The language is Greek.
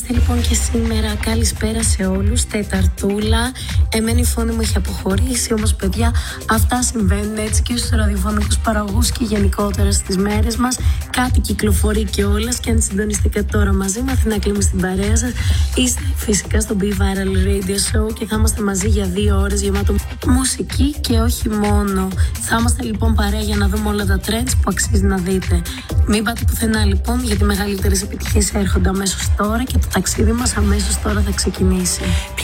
Είμαστε λοιπόν και σήμερα. Καλησπέρα σε όλους. Τεταρτούλα. Εμένα η φωνή μου έχει αποχωρήσει. Όμως, παιδιά, αυτά συμβαίνουν έτσι και στους ραδιοφωνικούς παραγωγούς και γενικότερα στις μέρες μας. Κάτι κυκλοφορεί κιόλας. Και αν συντονιστείτε τώρα μαζί με Αθηνά Κλίμη στην παρέα σας, είστε φυσικά στο Be Viral Radio Show και θα είμαστε μαζί για 2 ώρες γεμάτο μουσική και όχι μόνο. Θα είμαστε λοιπόν παρέα για να δούμε όλα τα trends που αξίζει να δείτε. Μην πάτε πουθενά λοιπόν, γιατί μεγαλύτερες επιτυχίες έρχονται αμέσως τώρα και το ταξίδι μας αμέσως τώρα θα ξεκινήσει.